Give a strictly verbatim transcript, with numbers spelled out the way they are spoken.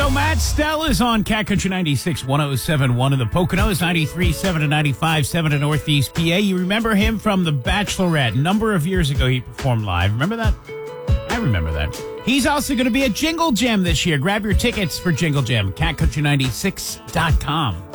So Matt Stell is on Cat Country ninety-six, one oh seven point one in the Poconos, ninety-three point seven and ninety-five point seven in Northeast P A. You remember him from The Bachelorette. A number of years ago, he performed live. Remember that? I remember that. He's also going to be at Jingle Jam this year. Grab your tickets for Jingle Jam, cat country ninety-six dot com.